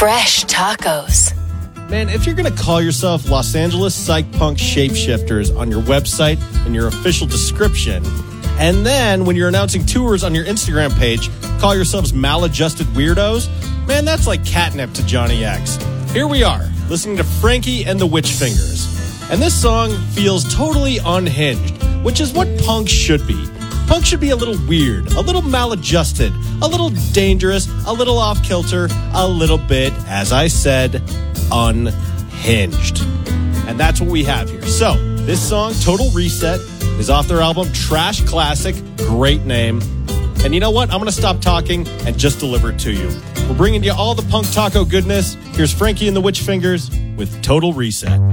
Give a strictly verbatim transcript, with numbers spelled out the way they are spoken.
Fresh tacos. Man, if you're going to call yourself Los Angeles Psych Punk Shapeshifters on your website and your official description, and then when you're announcing tours on your Instagram page, call yourselves maladjusted weirdos, man, that's like catnip to Johnny X. Here we are, listening to Frankie and the Witch Fingers. And this song feels totally unhinged, which is what punk should be. Punk should be a little weird, a little maladjusted, a little dangerous, a little off-kilter, a little bit, as I said, unhinged. And that's what we have here. So, this song, Total Reset, is off their album Trash Classic. Great name. And you know what? I'm going to stop talking and just deliver it to you. We're bringing you all the punk taco goodness. Here's Frankie and the Witch Fingers with Total Reset.